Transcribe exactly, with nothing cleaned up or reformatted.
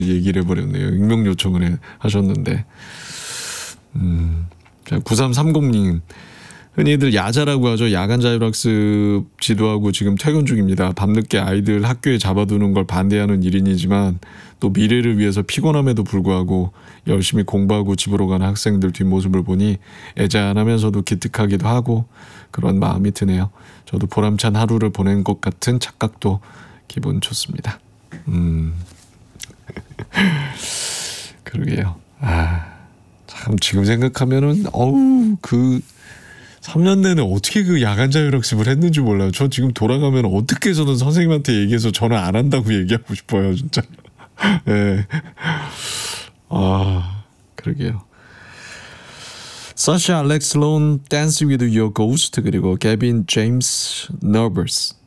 얘기를 해버렸네요. 익명 요청을 해, 하셨는데. 음, 자, 구삼삼공님. 흔히들 야자라고 하죠. 야간 자율학습 지도하고 지금 퇴근 중입니다. 밤늦게 아이들 학교에 잡아두는 걸 반대하는 일인이지만 또 미래를 위해서 피곤함에도 불구하고 열심히 공부하고 집으로 가는 학생들 뒷모습을 보니 애잔하면서도 기특하기도 하고 그런 마음이 드네요. 저도 보람찬 하루를 보낸 것 같은 착각도 기분 좋습니다. 음, 그러게요. 아, 참 지금 생각하면은 어우 그 삼 년 내내 어떻게 그 야간 자율학습을 했는지 몰라요. 저 지금 돌아가면 어떻게 해서든 선생님한테 얘기해서 저는 안 한다고 얘기하고 싶어요. 진짜. 네. 아, 그러게요. Sasha Alex Sloan, Dance with Your Ghost 그리고 Gavin James Nervous